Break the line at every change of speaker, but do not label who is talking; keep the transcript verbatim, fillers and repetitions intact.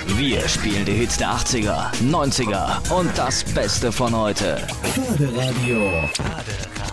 Wir spielen die Hits der achtziger, neunziger und das Beste von heute.
Förderradio.